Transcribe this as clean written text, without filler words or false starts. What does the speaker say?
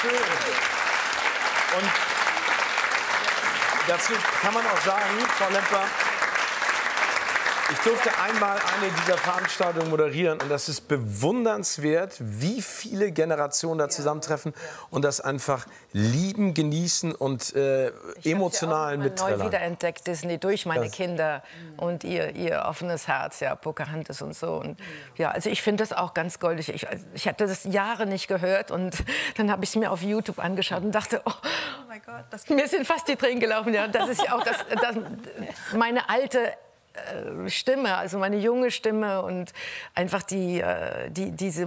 schön. Und dazu kann man auch sagen, Frau Lemper, ich durfte einmal eine dieser Veranstaltungen moderieren und das ist bewundernswert, wie viele Generationen da zusammentreffen und das einfach lieben, genießen und emotional mitträllern. Neu wiederentdeckt Disney durch meine Kinder und ihr offenes Herz, ja, Pocahontas und so. Und ja, also ich finde das auch ganz goldig. Ich hatte das Jahre nicht gehört und dann habe ich es mir auf YouTube angeschaut und dachte, oh mein Gott, mir sind fast die Tränen gelaufen. Ja, das ist ja auch meine alte Stimme, also meine junge Stimme und einfach diese